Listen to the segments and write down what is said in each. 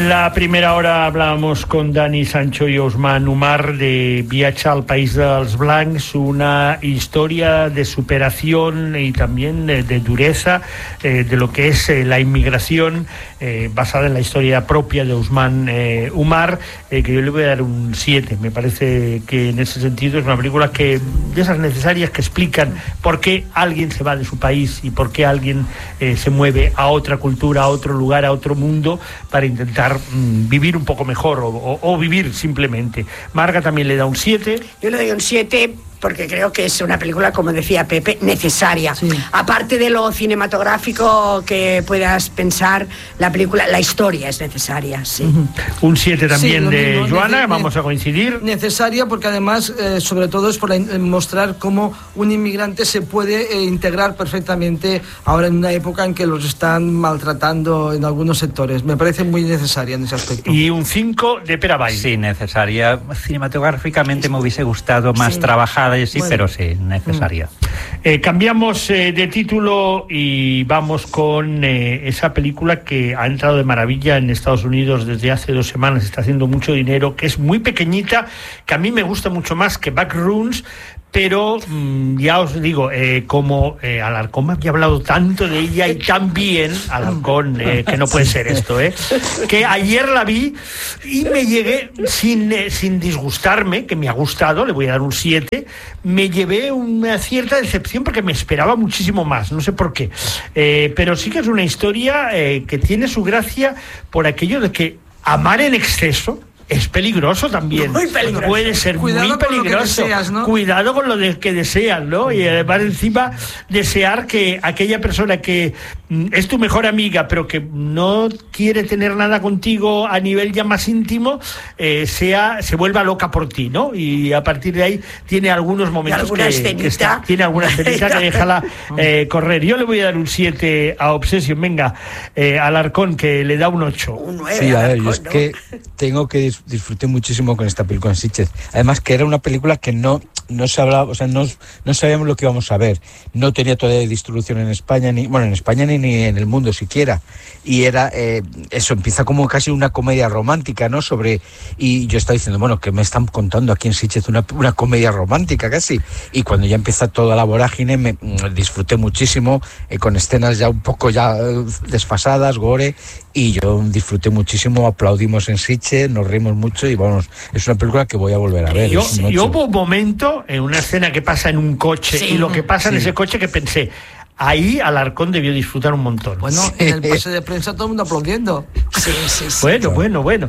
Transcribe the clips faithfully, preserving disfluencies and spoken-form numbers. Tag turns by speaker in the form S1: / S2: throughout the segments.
S1: En la primera hora hablábamos con Dani Sancho y Ousmane Umar de Viaje al País dels Blancs, una historia de superación y también de, de dureza eh, de lo que es eh, la inmigración, eh, basada en la historia propia de Ousmane eh, Umar, eh, que yo le voy a dar un siete. Me parece que en ese sentido es una película que de esas necesarias que explican por qué alguien se va de su país y por qué alguien eh, se mueve a otra cultura, a otro lugar, a otro mundo, para intentar vivir un poco mejor o, o, o vivir simplemente. Marga también le da un siete.
S2: Yo le doy un siete porque creo que es una película, como decía Pepe, necesaria. Sí. Aparte de lo cinematográfico que puedas pensar, la película, la historia es necesaria, sí.
S1: Uh-huh. Un siete también sí, de mismo, Joana, vamos a coincidir.
S3: Necesaria porque además, eh, sobre todo, es por la, mostrar cómo un inmigrante se puede eh, integrar perfectamente ahora en una época en que los están maltratando en algunos sectores. Me parece muy necesaria en ese aspecto.
S1: Y un cinco de Pere Vall.
S4: Sí, necesaria. Cinematográficamente me hubiese gustado más sí. trabajada. Sí, bueno. Pero sí, necesaria.
S1: Eh, cambiamos eh, de título y vamos con eh, esa película que ha entrado de maravilla en Estados Unidos desde hace dos semanas, está haciendo mucho dinero, que es muy pequeñita, que a mí me gusta mucho más que Backrooms, pero mmm, ya os digo, eh, como eh, Alarcón me había hablado tanto de ella y tan bien, Alarcón, eh, que no puede ser esto, eh, que ayer la vi y me llegué sin, eh, sin disgustarme, que me ha gustado, le voy a dar un siete, me llevé una cierta decepción porque me esperaba muchísimo más, no sé por qué, eh, pero sí que es una historia eh, que tiene su gracia por aquello de que amar en exceso es peligroso también. Muy peligroso. Puede ser Cuidado muy peligroso. Deseas, ¿no? Cuidado con lo de que deseas, ¿no? Y además encima desear que aquella persona que mm, es tu mejor amiga, pero que no quiere tener nada contigo a nivel ya más íntimo, eh, sea se vuelva loca por ti, ¿no? Y a partir de ahí tiene algunos momentos que, que está, tiene alguna escenita que déjala eh, correr. Yo le voy a dar un siete a Obsession. Venga, eh, Alarcón, que le da un ocho.
S2: Un nueve,
S5: sí, a ver,
S2: Alarcón,
S5: yo es
S2: ¿no?
S5: que tengo que disfruté muchísimo con esta película en Sitges. Además que era una película que no no se hablaba, o sea, no, no sabíamos lo que íbamos a ver. No tenía todavía distribución en España, ni bueno, en España ni, ni en el mundo siquiera. Y era, eh, eso, empieza como casi una comedia romántica, ¿no? Sobre, y yo estaba diciendo, bueno, que me están contando aquí en Sitges una, una comedia romántica casi. Y cuando ya empieza toda la vorágine, me, me disfruté muchísimo, eh, con escenas ya un poco ya eh, desfasadas, gore, y yo disfruté muchísimo, aplaudimos en Sitges, nos reímos mucho y vamos, es una película que voy a volver a ver.
S1: Yo, yo hubo un momento en una escena que pasa en un coche sí, y lo que pasa sí. en ese coche que pensé, ahí Alarcón debió disfrutar un montón.
S3: Bueno, en el pase de prensa todo el mundo aplaudiendo.
S2: Sí, sí, sí.
S1: Bueno, claro. bueno, bueno.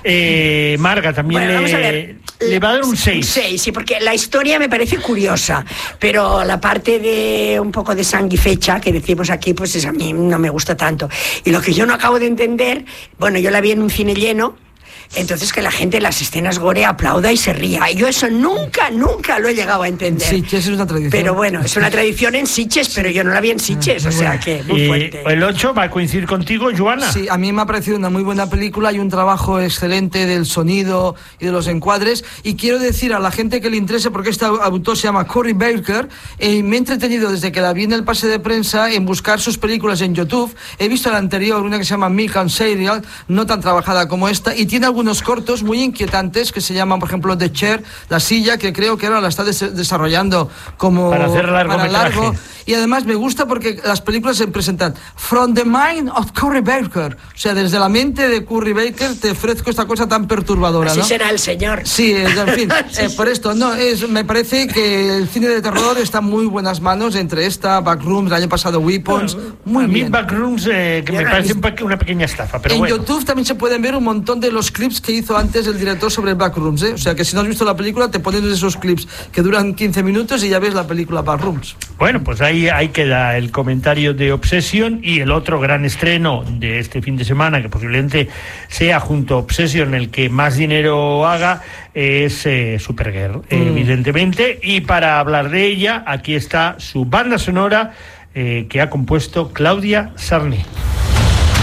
S1: Eh, Marga también bueno, le, le va a dar un seis.
S2: Un seis, sí, porque la historia me parece curiosa, pero la parte de un poco de sanguifecha que decimos aquí, pues es, a mí no me gusta tanto. Y lo que yo no acabo de entender, bueno, yo la vi en un cine lleno, entonces que la gente en las escenas gore aplauda y se ría. Y yo eso nunca, nunca lo he llegado a entender.
S3: En Sitges es una tradición.
S2: Pero bueno, es una tradición en Sitges, pero yo no la vi en Sitges, o sea que muy fuerte.
S1: ¿El ocho va a coincidir contigo, Joana?
S3: Sí, a mí me ha parecido una muy buena película, hay un trabajo excelente del sonido y de los encuadres, y quiero decir a la gente que le interese, porque este autor se llama Corey Baker, eh, me he entretenido desde que la vi en el pase de prensa en buscar sus películas en YouTube. He visto la anterior, una que se llama Milk and Cereal, no tan trabajada como esta, y tiene algunos cortos muy inquietantes que se llaman, por ejemplo, The Chair, La Silla, que creo que ahora la está des- desarrollando como
S1: para hacer
S3: para largo. Y además me gusta porque las películas se presentan From the Mind of Corey Baker, o sea, desde la mente de Corey Baker te ofrezco esta cosa tan perturbadora,
S2: así
S3: ¿no?
S2: será el señor.
S3: Sí, en fin, sí, eh, por esto, no, es, me parece que el cine de terror está en muy buenas manos, entre esta, Backrooms, el año pasado Weapons,
S1: bueno,
S3: muy
S1: a
S3: bien.
S1: mí Backrooms, eh, que me parece un pa- una pequeña estafa, pero
S3: en
S1: bueno.
S3: YouTube también se pueden ver un montón de los clips que hizo antes el director sobre Backrooms, ¿eh? O sea, que si no has visto la película, te pones esos clips que duran quince minutos y ya ves la película Backrooms.
S1: Bueno, pues ahí, ahí queda el comentario de Obsession, y el otro gran estreno de este fin de semana, que posiblemente sea junto a Obsession el que más dinero haga, es eh, Supergirl, mm. evidentemente, y para hablar de ella, aquí está su banda sonora eh, que ha compuesto Claudia Sarné.